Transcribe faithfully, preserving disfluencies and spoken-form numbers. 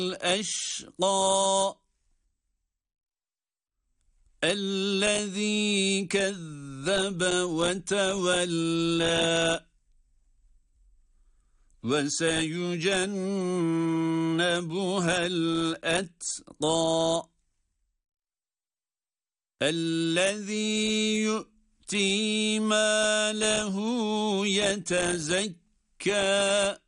الأشقى الذي كذب وتولى وسيجنبها الأتقى الذي يؤتي ماله يتزكى